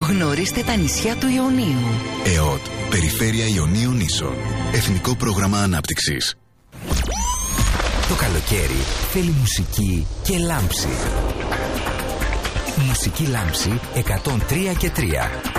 Γνωρίστε τα νησιά του Ιωνίου. ΕΟΤ, Περιφέρεια Ιωνίου Νήσων. Εθνικό Πρόγραμμα Ανάπτυξης. Το καλοκαίρι θέλει μουσική και λάμψη. Μουσική λάμψη 103 και 3.